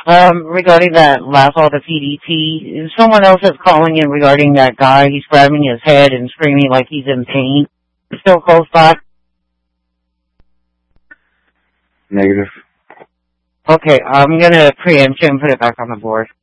Regarding that last call to PDT, someone else is calling in regarding that guy. He's grabbing his head and screaming like he's in pain. Still close by? Negative. Okay, I'm gonna preempt you and put it back on the board.